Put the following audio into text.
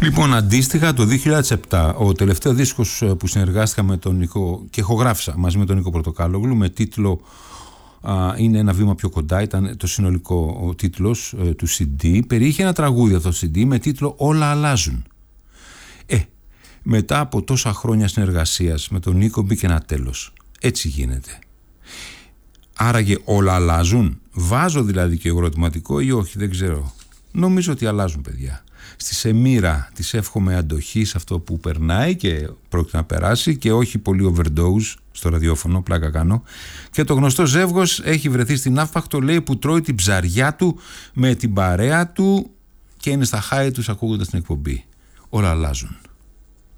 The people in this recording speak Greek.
Λοιπόν, αντίστοιχα το 2007 ο τελευταίο δίσκος που συνεργάστηκα με τον Νίκο και ηχογράφησα μαζί με τον Νίκο Πορτοκάλογλου με τίτλο είναι ένα βήμα πιο κοντά, ήταν το συνολικό ο τίτλος του CD, περιείχε ένα τραγούδι αυτό το CD με τίτλο Όλα αλλάζουν. Μετά από τόσα χρόνια συνεργασίας με τον Νίκο μπήκε ένα τέλος. Έτσι γίνεται. Άραγε όλα αλλάζουν? Βάζω δηλαδή και ερωτηματικό ή όχι, δεν ξέρω. Νομίζω ότι αλλάζουν, παιδιά. Στη Σεμίρα της εύχομαι αντοχή σε αυτό που περνάει και πρόκειται να περάσει και όχι πολύ overdose στο ραδιόφωνο, πλάκα κάνω. Και το γνωστό ζεύγος έχει βρεθεί στην Αύπαχτο, λέει, που τρώει την ψαριά του με την παρέα του και είναι στα χάη τους ακούγοντας την εκπομπή. Όλα αλλάζουν.